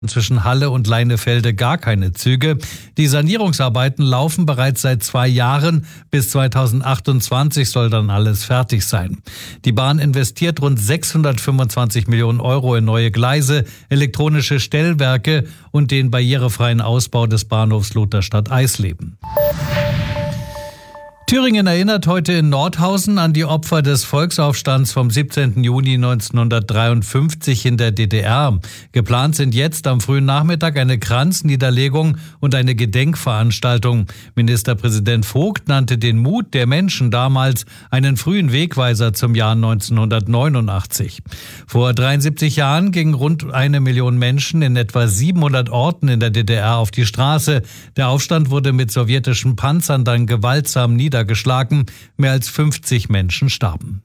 Zwischen Halle und Leinefelde gar keine Züge. Die Sanierungsarbeiten laufen bereits seit 2 Jahren. Bis 2028 soll dann alles fertig sein. Die Bahn investiert rund 625 Millionen Euro in neue Gleise, elektronische Stellwerke und den barrierefreien Ausbau des Bahnhofs Lutherstadt-Eisleben. Thüringen erinnert heute in Nordhausen an die Opfer des Volksaufstands vom 17. Juni 1953 in der DDR. Geplant sind jetzt am frühen Nachmittag eine Kranzniederlegung und eine Gedenkveranstaltung. Ministerpräsident Vogt nannte den Mut der Menschen damals einen frühen Wegweiser zum Jahr 1989. Vor 73 Jahren gingen rund 1 Million Menschen in etwa 700 Orten in der DDR auf die Straße. Der Aufstand wurde mit sowjetischen Panzern dann gewaltsam niedergeschlagen. Mehr als 50 Menschen starben.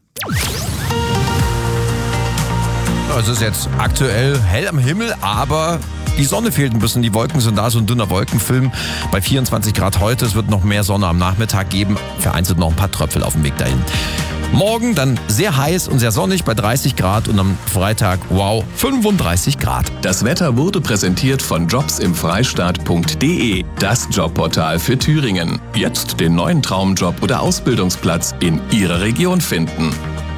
Es ist jetzt aktuell hell am Himmel, aber die Sonne fehlt ein bisschen. Die Wolken sind da, so ein dünner Wolkenfilm. Bei 24 Grad heute, es wird noch mehr Sonne am Nachmittag geben. Vereinzelt noch ein paar Tröpfel auf dem Weg dahin. Morgen dann sehr heiß und sehr sonnig bei 30 Grad und am Freitag, 35 Grad. Das Wetter wurde präsentiert von jobsimfreistaat.de, das Jobportal für Thüringen. Jetzt den neuen Traumjob oder Ausbildungsplatz in Ihrer Region finden.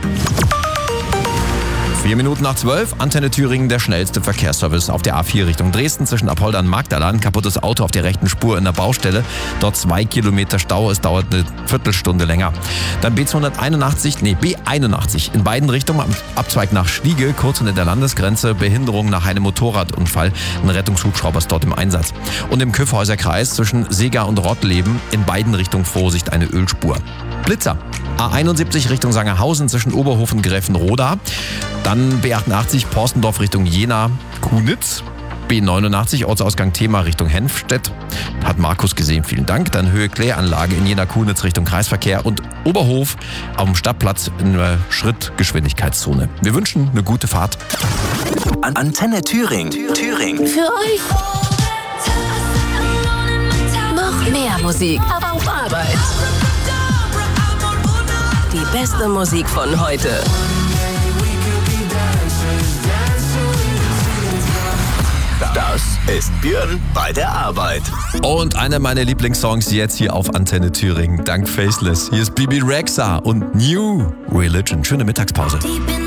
4 Minuten nach 12, Antenne Thüringen, der schnellste Verkehrsservice auf der A4 Richtung Dresden zwischen Apolda und Magdalan. Kaputtes Auto auf der rechten Spur in der Baustelle. Dort 2 Kilometer Stau, es dauert eine Viertelstunde länger. Dann B81 in beiden Richtungen, am Abzweig nach Schliege, kurz unter der Landesgrenze, Behinderung nach einem Motorradunfall. Ein Rettungshubschrauber ist dort im Einsatz. Und im Kyffhäuser Kreis zwischen Seega und Rottleben in beiden Richtungen Vorsicht, eine Ölspur. Blitzer. A71 Richtung Sangerhausen zwischen Oberhofen und Gräfenroda. Dann B88 Porstendorf Richtung Jena, Kunitz. B89 Ortsausgang Thema Richtung Henfstedt. Hat Markus gesehen, vielen Dank. Dann Höhe Kläranlage in Jena-Kunitz Richtung Kreisverkehr und Oberhof auf dem Stadtplatz in der Schrittgeschwindigkeitszone. Wir wünschen eine gute Fahrt. Antenne Thüringen. Für euch. Noch mehr Musik. Aber auf Arbeit. Die beste Musik von heute. Das ist Björn bei der Arbeit. Und einer meiner Lieblingssongs jetzt hier auf Antenne Thüringen. Dank Faceless. Hier ist Bibi Rexha und New Religion. Schöne Mittagspause.